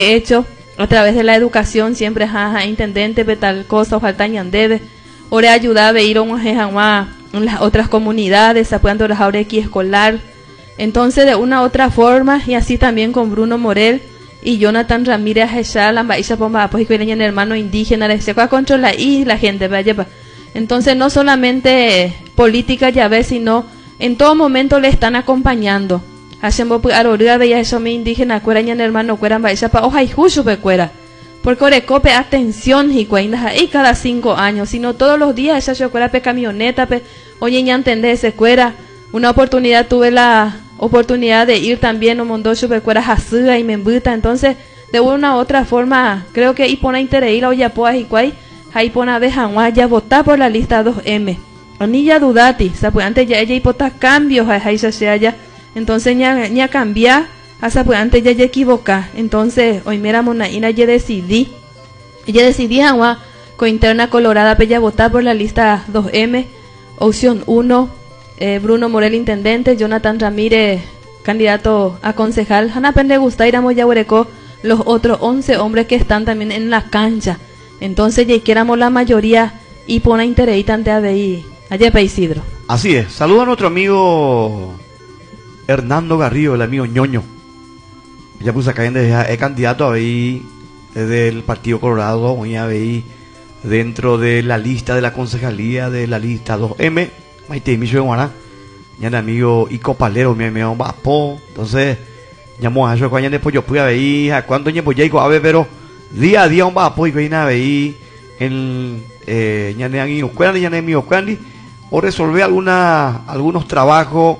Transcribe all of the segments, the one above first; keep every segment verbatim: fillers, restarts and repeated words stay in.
hecho a través de la educación siempre jaja intendente pe tal cosa falta ñandebe ore ayudar a ir a un en las otras comunidades se puedan trabajar aquí escolar. Entonces de una u otra forma y así también con Bruno Morel y Jonathan Ramírez Echal ambaisha pomba pues que vienen hermano indígena de se controla y la gente vaya. Entonces no solamente política ya ve sino en todo momento le están acompañando. Hacemos pues aroría de eso me indígena cuera ñan hermano cuera ambaisha pa oja y justo pe cuera. Porque orecope atención y cuendas ahí cada cinco años, sino todos los días esa yo cuera pe camioneta pe oye ña entender ese cuera. Una oportunidad tuve la oportunidad de ir también a Mondocho pe cuera jasuga y membuta, entonces de una u otra forma creo que ipona interés la oyapoa y cuay ahí pona bejanwa ya votar por la lista dos eme. Ni ya dudati, sa pues antes ya ella hipota cambios ahí se sea ya. Entonces ña ña cambiar hasta pues antes ya ya equivoca. Entonces hoy mira monaína ya decidí ya decidí agua con interna colorada pe ya votar por la lista dos eme, opción uno, eh, Bruno Morel intendente, Jonathan Ramírez candidato a concejal, Hanna pende gusta ir a Moyahuereco los otros once hombres que están también en la cancha. Entonces ya quieramos la mayoría y pone interés ante a ver allá pa Isidro. Así es, saluda a nuestro amigo Hernando Garrido, el amigo ñoño. Ya puse acá en es candidato a ver desde el Partido Colorado, voy a ver dentro de la lista de la concejalía de la lista dos eme, Maite Micho de Guará, ya el amigo Ico Palero, mi amigo Bapo, entonces, llamó a eso cuando después yo pude ver, a cuánto tiempo ya a ver, pero día a día un Bapo y que a ver en eh, ya ne amigo Cuandi, ya ne amigo Cuandi, o resolver alguna, algunos trabajos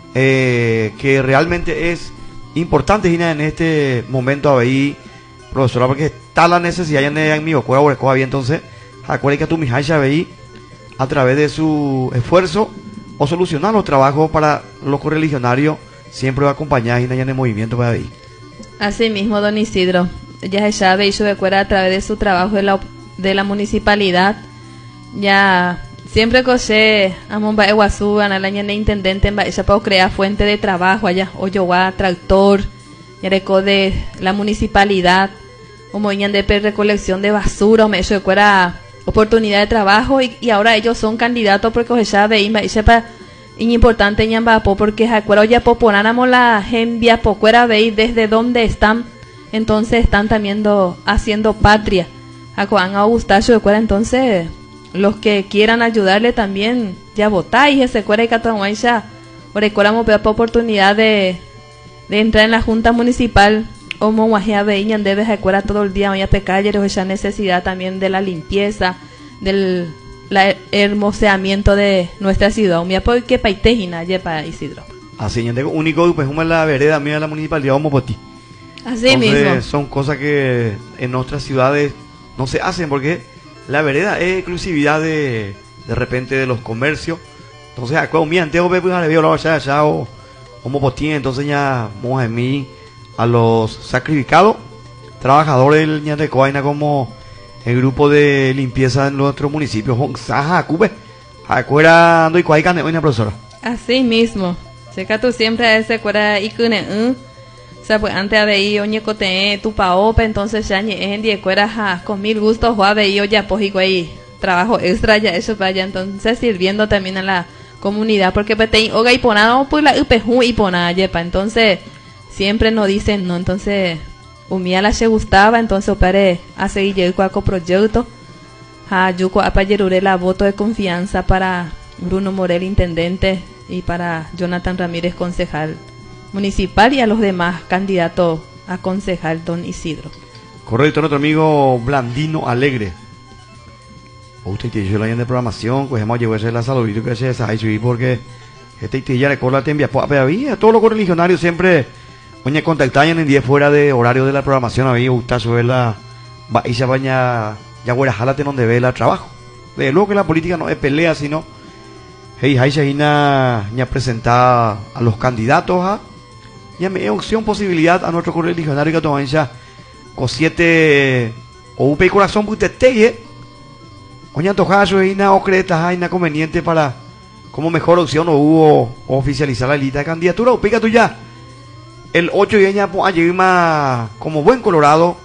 eh, que realmente es importante en este momento a ver, profesora, porque está la necesidad ya ne amigo Cuandi, o entonces, acuérdate que tú mi hija veí a través de su esfuerzo o solucionar los trabajos para los correligionarios siempre va a acompañar en el movimiento para ahí. Así mismo, don Isidro, ya se sabe y se recuerda a través de su trabajo de la, de la municipalidad, ya siempre que se amomba eguazú a la ñane intendente en esa para crear fuente de trabajo allá oyowa tractor ya de la municipalidad o moñan de recolección de basura o me eso recuerda oportunidad de trabajo y, y ahora ellos son candidatos porque ya ve y sepa importante ñambapo porque acuerdo ya poponáramos la gembia pocuera ve desde dónde están, entonces están también do, haciendo patria a Juan Augustacio de cuera. Entonces los que quieran ayudarle también ya votáis ese cuera y catahuancha por recueramos por oportunidad de, de entrar en la junta municipal o monguajea veían debes acuerda todo el día oye pecaller esa necesidad también de la limpieza del la hermoseamiento de nuestra ciudad un porque paitejina yepa Isidro así ya tengo único pues una la vereda mía de la municipalidad como poti así entonces, mismo son cosas que en nuestras ciudades no se hacen porque la vereda es exclusividad de de repente de los comercios. Entonces acuerdo mi anteo pues le veo la allá allá o como poti entonces ya vamos a mí a los sacrificados trabajadores del Ñandecoaina como el grupo de limpieza en nuestro municipio Saja Cube acuera ando y cuaica una profesora así mismo seca tú siempre ese cuera y cune o sea pues antes de ir oñe cote tu paopa entonces ya ñe en die cuera con mil gustos va de yo ya pues y trabajo extra ya eso para allá entonces sirviendo también a la comunidad porque pues te oga y ponado pues la upeju y ponada yepa entonces siempre nos dicen no entonces umía la se gustaba entonces opere a seguir el cuaco proyecto a yuko apayerure la voto de confianza para Bruno Morel intendente y para Jonathan Ramírez concejal municipal y a los demás candidatos a concejal don Isidro. Correcto, nuestro amigo Blandino Alegre. Usted te dice la de programación, pues hemos llevado la salud y que se sabe porque este ya recuerda te envía a todos los correligionarios siempre oye contactar en diez fuera de horario de la programación había gusta sobre la y se baña ya güera jálate donde ve el trabajo de luego que la política no es pelea sino hey hay ya ya presentar a los candidatos a ya me opción posibilidad a nuestro correligionario que toman ya con siete o upe corazón pues te tegue oye antojazo y na o cretas hay na conveniente para como mejor opción o hubo oficializar la lista de candidatura o pica tú ya el ocho y ella pues, allí más como buen colorado